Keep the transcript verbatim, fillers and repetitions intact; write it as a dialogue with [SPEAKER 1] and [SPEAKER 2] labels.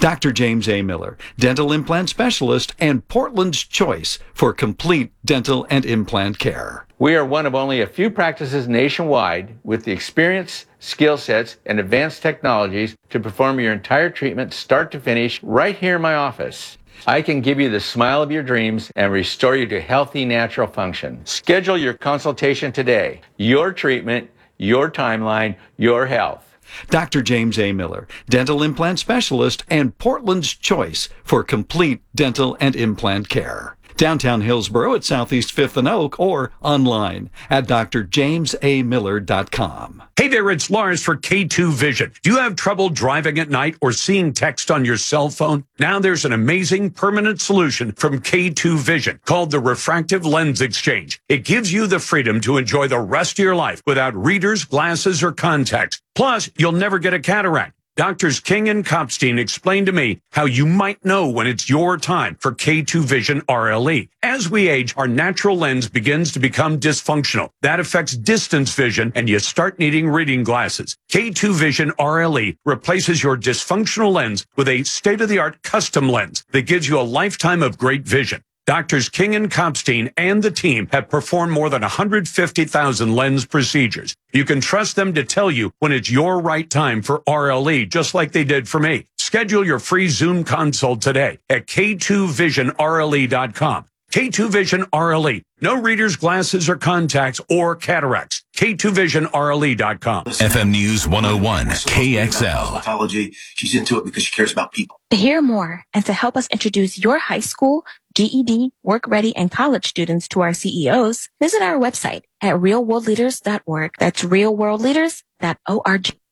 [SPEAKER 1] Doctor James A. Miller, dental implant specialist and Portland's choice for complete dental and implant care.
[SPEAKER 2] We are one of only a few practices nationwide with the experience, skill sets, and advanced technologies to perform your entire treatment start to finish right here in my office. I can give you the smile of your dreams and restore you to healthy, natural function. Schedule your consultation today. Your treatment, your timeline, your health.
[SPEAKER 1] Doctor James A. Miller, dental implant specialist and Portland's choice for complete dental and implant care. Downtown Hillsborough at Southeast fifth and Oak or online at d r james a miller dot com.
[SPEAKER 3] Hey there, it's Lars for K two Vision. Do you have trouble driving at night or seeing text on your cell phone? Now there's an amazing permanent solution from K two Vision called the Refractive Lens Exchange. It gives you the freedom to enjoy the rest of your life without readers, glasses, or contacts. Plus, you'll never get a cataract. Doctors King and Kopstein explained to me how you might know when it's your time for K two Vision R L E. As we age, our natural lens begins to become dysfunctional. That affects distance vision, and you start needing reading glasses. K two Vision R L E replaces your dysfunctional lens with a state-of-the-art custom lens that gives you a lifetime of great vision. Doctors King and Kopstein and the team have performed more than one hundred fifty thousand lens procedures. You can trust them to tell you when it's your right time for R L E, just like they did for me. Schedule your free Zoom consult today at k two vision r l e dot com. K two Vision R L E. No readers, glasses, or contacts, or cataracts. k two vision r l e dot com.
[SPEAKER 4] F M News one oh one, K X L.
[SPEAKER 5] She's into it because she cares about people.
[SPEAKER 6] To hear more and to help us introduce your high school, G E D, work-ready, and college students to our C E Os, visit our website at real world leaders dot org. That's real world leaders dot org.